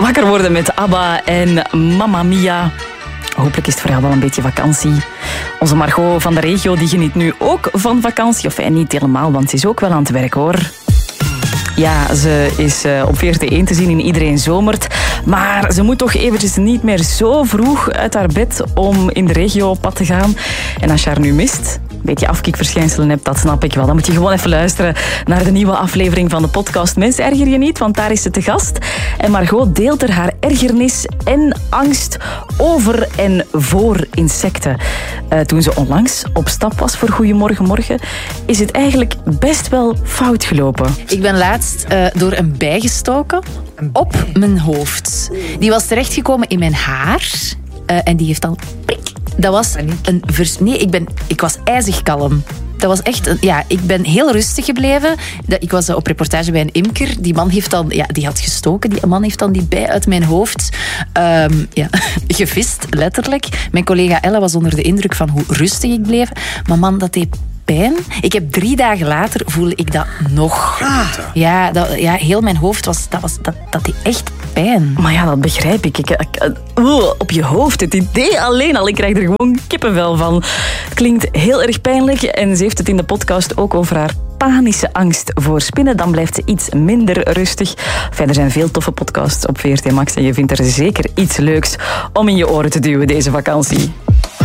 Wakker worden met ABBA en Mamma Mia. Hopelijk is het voor jou wel een beetje vakantie. Onze Margot van de regio die geniet nu ook van vakantie. Of niet helemaal, want ze is ook wel aan het werk, hoor. Ja, ze is op VRT1 te zien in Iedereen Zomert. Maar ze moet toch eventjes niet meer zo vroeg uit haar bed om in de regio op pad te gaan. En als je haar nu mist, een beetje afkikverschijnselen hebt, dat snap ik wel. Dan moet je gewoon even luisteren naar de nieuwe aflevering van de podcast Mensen Erger Je Niet, want daar is ze te gast. En Margot deelt er haar ergernis en angst over en voor insecten. Toen ze onlangs op stap was voor Goedemorgen Morgen, is het eigenlijk best wel fout gelopen. Ik ben laatst door een bij gestoken op mijn hoofd. Die was terechtgekomen in mijn haar en die heeft dan prik. Dat was een ik was ijzig kalm. Dat was echt... ik ben heel rustig gebleven. Ik was op reportage bij een imker. Die man heeft dan... die had gestoken. Die man heeft dan die bij uit mijn hoofd gevist, letterlijk. Mijn collega Ella was onder de indruk van hoe rustig ik bleef. Maar man, dat deed pijn. Ik heb 3 dagen later voelde ik dat nog. Heel mijn hoofd dat deed echt pijn. Maar ja, dat begrijp ik. Op je hoofd, het idee alleen al, ik krijg er gewoon kippenvel van. Het klinkt heel erg pijnlijk en ze heeft het in de podcast ook over haar panische angst voor spinnen. Dan blijft ze iets minder rustig. Verder zijn veel toffe podcasts op VRT Max en je vindt er zeker iets leuks om in je oren te duwen deze vakantie.